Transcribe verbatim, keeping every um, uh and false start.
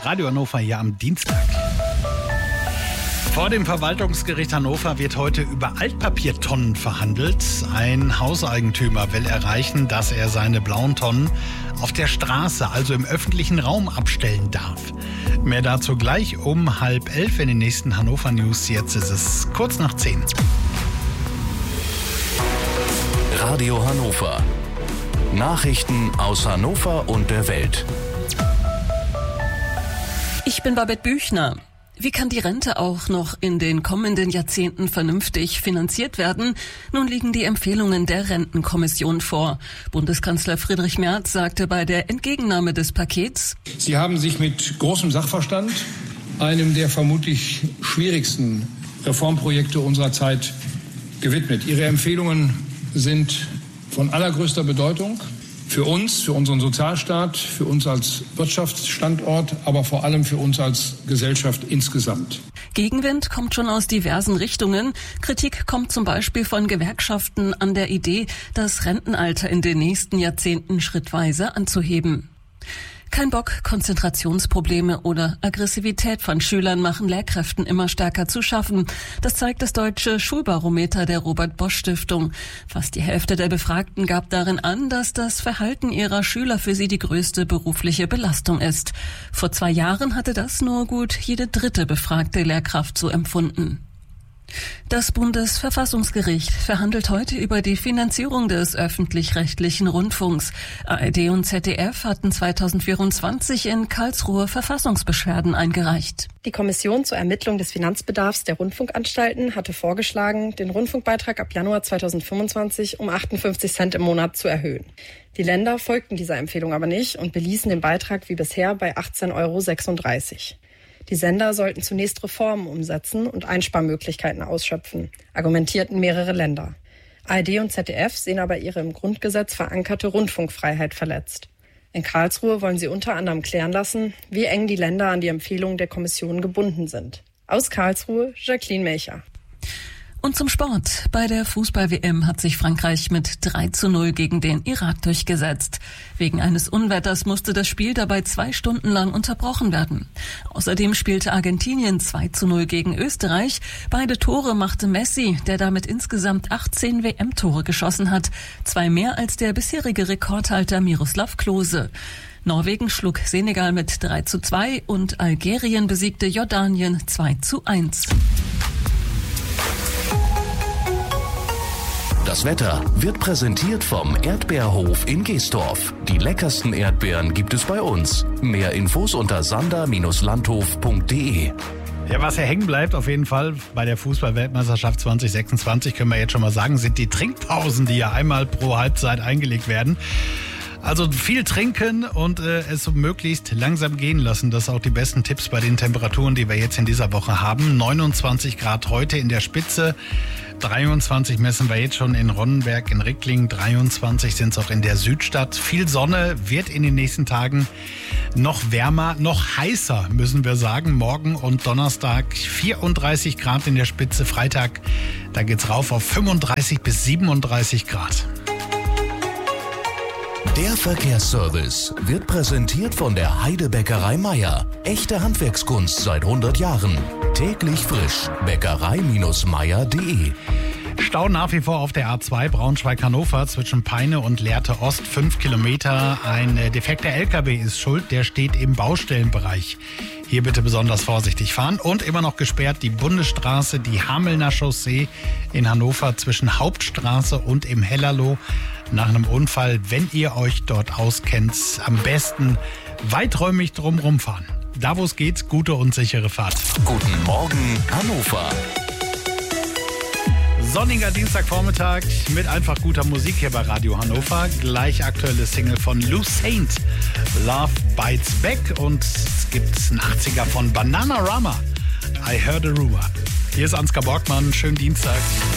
Radio Hannover hier am Dienstag. Vor dem Verwaltungsgericht Hannover wird heute über Altpapiertonnen verhandelt. Ein Hauseigentümer will erreichen, dass er seine blauen Tonnen auf der Straße, also im öffentlichen Raum, abstellen darf. Mehr dazu gleich um halb elf in den nächsten Hannover News. Jetzt ist es kurz nach zehn. Radio Hannover. Nachrichten aus Hannover und der Welt. Ich bin Babette Büchner. Wie kann die Rente auch noch in den kommenden Jahrzehnten vernünftig finanziert werden? Nun liegen die Empfehlungen der Rentenkommission vor. Bundeskanzler Friedrich Merz sagte bei der Entgegennahme des Pakets: Sie haben sich mit großem Sachverstand einem der vermutlich schwierigsten Reformprojekte unserer Zeit gewidmet. Ihre Empfehlungen sind von allergrößter Bedeutung für uns, für unseren Sozialstaat, für uns als Wirtschaftsstandort, aber vor allem für uns als Gesellschaft insgesamt. Gegenwind kommt schon aus diversen Richtungen. Kritik kommt zum Beispiel von Gewerkschaften an der Idee, das Rentenalter in den nächsten Jahrzehnten schrittweise anzuheben. Kein Bock, Konzentrationsprobleme oder Aggressivität von Schülern machen Lehrkräften immer stärker zu schaffen. Das zeigt das deutsche Schulbarometer der Robert-Bosch-Stiftung. Fast die Hälfte der Befragten gab darin an, dass das Verhalten ihrer Schüler für sie die größte berufliche Belastung ist. Vor zwei Jahren hatte das nur gut jede dritte befragte Lehrkraft so empfunden. Das Bundesverfassungsgericht verhandelt heute über die Finanzierung des öffentlich-rechtlichen Rundfunks. A R D und Z D F hatten zweitausendvierundzwanzig in Karlsruhe Verfassungsbeschwerden eingereicht. Die Kommission zur Ermittlung des Finanzbedarfs der Rundfunkanstalten hatte vorgeschlagen, den Rundfunkbeitrag ab Januar zweitausendfünfundzwanzig um achtundfünfzig Cent im Monat zu erhöhen. Die Länder folgten dieser Empfehlung aber nicht und beließen den Beitrag wie bisher bei achtzehn Euro sechsunddreißig. Die Sender sollten zunächst Reformen umsetzen und Einsparmöglichkeiten ausschöpfen, argumentierten mehrere Länder. A R D und Z D F sehen aber ihre im Grundgesetz verankerte Rundfunkfreiheit verletzt. In Karlsruhe wollen sie unter anderem klären lassen, wie eng die Länder an die Empfehlungen der Kommission gebunden sind. Aus Karlsruhe, Jacqueline Melcher. Und zum Sport. Bei der Fußball-W M hat sich Frankreich mit drei zu null gegen den Irak durchgesetzt. Wegen eines Unwetters musste das Spiel dabei zwei Stunden lang unterbrochen werden. Außerdem spielte Argentinien zwei zu null gegen Österreich. Beide Tore machte Messi, der damit insgesamt achtzehn W M-Tore geschossen hat. Zwei mehr als der bisherige Rekordhalter Miroslav Klose. Norwegen schlug Senegal mit drei zu zwei und Algerien besiegte Jordanien zwei zu eins. Das Wetter wird präsentiert vom Erdbeerhof in Geestorf. Die leckersten Erdbeeren gibt es bei uns. Mehr Infos unter sander Bindestrich landhof punkt de. Ja, was hier hängen bleibt auf jeden Fall bei der Fußball-Weltmeisterschaft zwanzig sechsundzwanzig, können wir jetzt schon mal sagen, sind die Trinkpausen, die ja einmal pro Halbzeit eingelegt werden. Also viel trinken und äh, es möglichst langsam gehen lassen. Das sind auch die besten Tipps bei den Temperaturen, die wir jetzt in dieser Woche haben. neunundzwanzig Grad heute in der Spitze. dreiundzwanzig messen wir jetzt schon in Ronnenberg, in Rickling. dreiundzwanzig sind es auch in der Südstadt. Viel Sonne, wird in den nächsten Tagen noch wärmer, noch heißer, müssen wir sagen. Morgen und Donnerstag vierunddreißig Grad in der Spitze. Freitag, da geht's rauf auf fünfunddreißig bis siebenunddreißig Grad. Der Verkehrsservice wird präsentiert von der Heidebäckerei Meier. Echte Handwerkskunst seit hundert Jahren. Täglich frisch. Bäckerei Meier punkt de. Stau nach wie vor auf der A zwei Braunschweig-Hannover zwischen Peine und Lehrte Ost, fünf Kilometer. Ein defekter L K W ist schuld, der steht im Baustellenbereich. Hier bitte besonders vorsichtig fahren. Und immer noch gesperrt die Bundesstraße, die Hamelner Chaussee in Hannover zwischen Hauptstraße und im Hellerloh. Nach einem Unfall, wenn ihr euch dort auskennt, am besten weiträumig drumherum fahren. Da wo es geht, gute und sichere Fahrt. Guten Morgen Hannover. Sonniger Dienstagvormittag mit einfach guter Musik hier bei Radio Hannover. Gleich aktuelle Single von Lou Saint, Love Bites Back. Und es gibt einen achtziger von Bananarama, I Heard a Rumor. Hier ist Ansgar Borgmann, schönen Dienstag.